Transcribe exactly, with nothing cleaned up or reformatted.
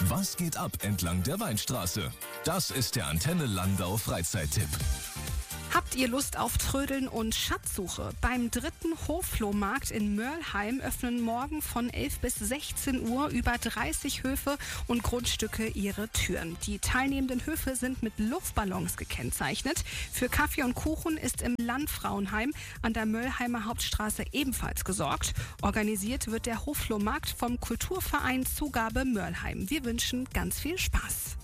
Was geht ab entlang der Weinstraße? Das ist der Antenne Landau Freizeittipp. Habt ihr Lust auf Trödeln und Schatzsuche? Beim dritten Hofflohmarkt in Mörlheim öffnen morgen von elf bis sechzehn Uhr über dreißig Höfe und Grundstücke ihre Türen. Die teilnehmenden Höfe sind mit Luftballons gekennzeichnet. Für Kaffee und Kuchen ist im Landfrauenheim an der Mörlheimer Hauptstraße ebenfalls gesorgt. Organisiert wird der Hofflohmarkt vom Kulturverein Zugabe Mörlheim. Wir wünschen ganz viel Spaß.